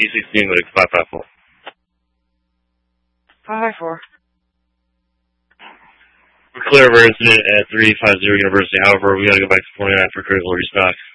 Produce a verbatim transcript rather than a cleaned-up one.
D sixteen with five five four. five four. We're clear of our incident at three five zero University. However, we got to go back to forty-nine for critical restock.